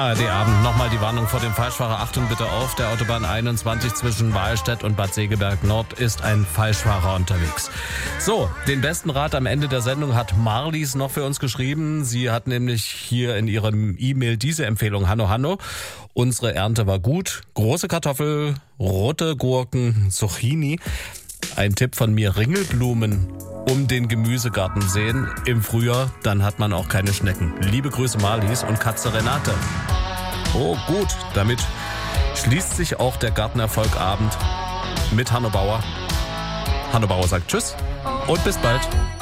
ARD-Abend, nochmal die Warnung vor dem Falschfahrer. Achtung bitte auf, der Autobahn 21 zwischen Wahlstedt und Bad Segeberg Nord ist ein Falschfahrer unterwegs. So, den besten Rat am Ende der Sendung hat Marlies noch für uns geschrieben. Sie hat nämlich hier in ihrem E-Mail diese Empfehlung. Hanno, unsere Ernte war gut. Große Kartoffel, rote Gurken, Zucchini. Ein Tipp von mir, Ringelblumen um den Gemüsegarten sehen im Frühjahr, dann hat man auch keine Schnecken. Liebe Grüße Marlies und Katze Renate. Oh gut, damit schließt sich auch der Gartenerfolgabend mit Hanno Bauer. Hanno Bauer sagt Tschüss und bis bald.